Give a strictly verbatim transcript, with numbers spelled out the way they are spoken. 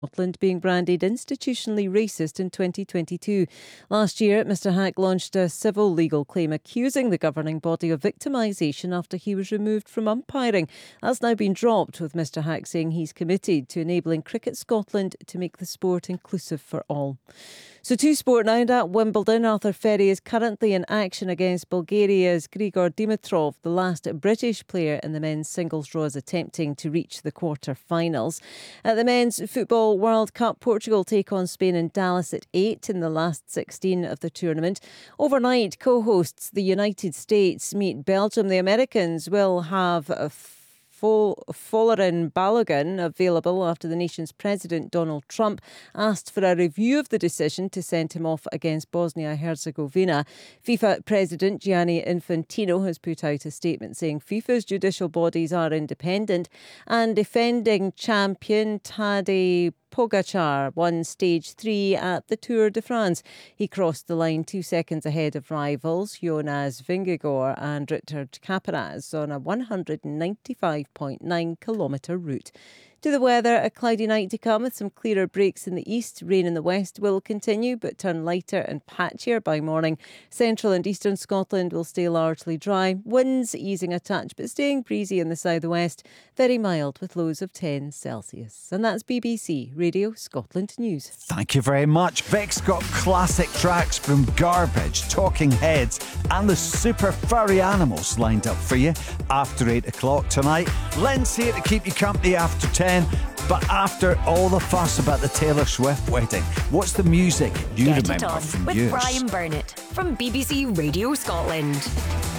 Scotland being branded institutionally racist in twenty twenty-two. Last year, Mr Hack launched a civil legal claim accusing the governing body of victimisation after he was removed from umpiring. That's now been dropped, with Mr Hack saying he's committed to enabling Cricket Scotland to make the sport inclusive for all. So to sport now, at Wimbledon, Arthur Ferry is currently in action against Bulgaria's Grigor Dimitrov, the last British player in the men's singles draws attempting to reach the quarter-finals. At the men's football World Cup, Portugal take on Spain in Dallas at eight in the last sixteen of the tournament. Overnight, co-hosts the United States meet Belgium. The Americans will have a Folarin Balogun available after the nation's president, Donald Trump, asked for a review of the decision to send him off against Bosnia-Herzegovina. FIFA President Gianni Infantino has put out a statement saying FIFA's judicial bodies are independent, and defending champion Tadej Pogacar won stage three at the Tour de France. He crossed the line two seconds ahead of rivals Jonas Vingegaard and Richard Caparaz on a one hundred ninety-five point nine kilometre route. To the weather, a cloudy night to come with some clearer breaks in the east. Rain in the west will continue but turn lighter and patchier by morning. Central and eastern Scotland will stay largely dry. Winds easing a touch but staying breezy in the southwest. Very mild with lows of ten Celsius. And that's B B C Radio Scotland News. Thank you very much. Vic's got classic tracks from Garbage, Talking Heads and the Super Furry Animals lined up for you after eight o'clock tonight. Len's here to keep you company after ten. But after all the fuss about the Taylor Swift wedding, what's the music you Get remember it on from with yours? Brian Burnett from B B C Radio Scotland.